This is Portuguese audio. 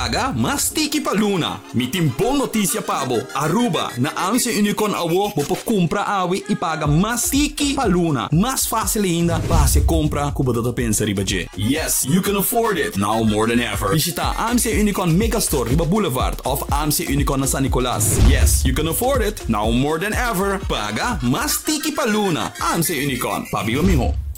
paga mas tiki pa Luna. Mitimpong notisya pabo, Aruba na AMC Unicorn awo, po compra awi ipaga mas tiki pa Luna. Mas fácil ainda, base compra kubadata pensa riba je. Yes, you can afford it now more than ever. Visita AMC Unicorn Megastore, Riba Boulevard of AMC Unicorn na San Nicolas. Yes, you can afford it now more than ever. Paga mas tiki pa Luna. AMC Unicorn, pabiba miho.